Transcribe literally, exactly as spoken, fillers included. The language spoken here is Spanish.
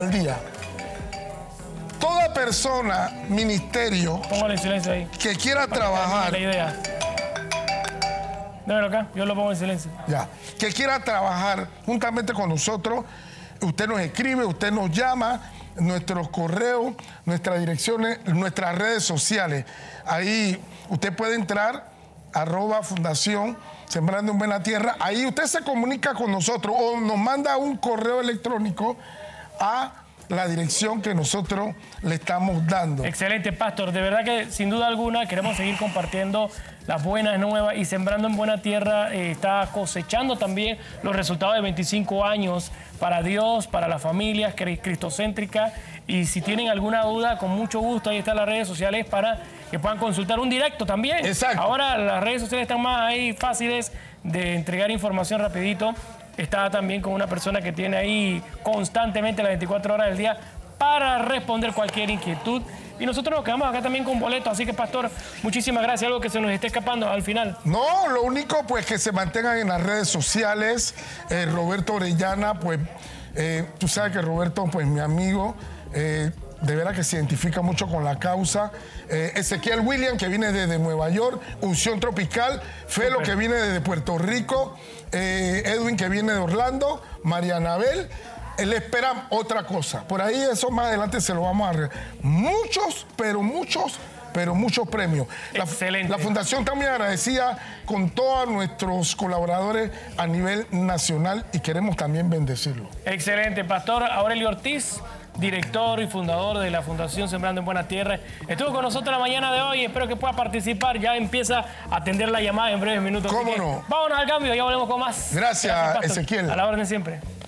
al día. Toda persona, ministerio, Póngale silencio ahí. que quiera trabajar, La idea. Démelo acá, yo lo pongo en silencio. ya, que quiera trabajar juntamente con nosotros, usted nos escribe, usted nos llama, nuestros correos, nuestras direcciones, nuestras redes sociales. Ahí usted puede entrar, arroba Fundación Sembrando en Buena Tierra. Ahí usted se comunica con nosotros o nos manda un correo electrónico a la dirección que nosotros le estamos dando. Excelente, Pastor. De verdad que sin duda alguna queremos seguir compartiendo las buenas nuevas y Sembrando en Buena Tierra eh, está cosechando también los resultados de veinticinco años para Dios, para las familias, cristocéntricas. Y si tienen alguna duda, con mucho gusto, ahí están las redes sociales para que puedan consultar un directo también. Exacto. Ahora las redes sociales están más ahí fáciles de entregar información rapidito. Está también con una persona que tiene ahí constantemente las veinticuatro horas del día para responder cualquier inquietud. Y nosotros nos quedamos acá también con boletos. Así que, Pastor, muchísimas gracias. Algo que se nos esté escapando al final. No, lo único pues que se mantengan en las redes sociales. Eh, Roberto Orellana, pues eh, tú sabes que Roberto, pues mi amigo, eh, de veras que se identifica mucho con la causa. Eh, Ezequiel William, que viene desde Nueva York. Unción Tropical. Felo, Super. que viene desde Puerto Rico. Eh, Edwin, que viene de Orlando. María Anabel. Él espera otra cosa. Por ahí eso más adelante se lo vamos a arreglar. Muchos, pero muchos, pero muchos premios. La, Excelente. La Fundación también agradecida con todos nuestros colaboradores a nivel nacional y queremos también bendecirlo. Excelente. Pastor Aurelio Ortiz, director y fundador de la Fundación Sembrando en Buena Tierra, estuvo con nosotros la mañana de hoy. Espero que pueda participar. Ya empieza a atender la llamada en breves minutos. ¿Cómo no? Vámonos al cambio, ya volvemos con más. Gracias, Gracias, Ezequiel. A la orden siempre.